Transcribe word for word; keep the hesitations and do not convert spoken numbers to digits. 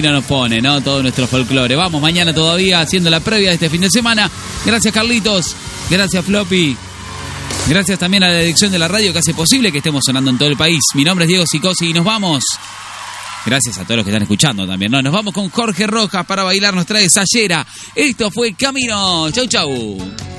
Argentina nos pone, ¿no? Todo nuestro folclore. Vamos mañana todavía haciendo la previa de este fin de semana. Gracias, Carlitos. Gracias, Floppy. Gracias también a la dirección de la radio que hace posible que estemos sonando en todo el país. Mi nombre es Diego Sicosi y nos vamos. Gracias a todos los que están escuchando también, ¿no? Nos vamos con Jorge Rojas para bailar, nos trae Sayera. Esto fue Camino. Chau, chau.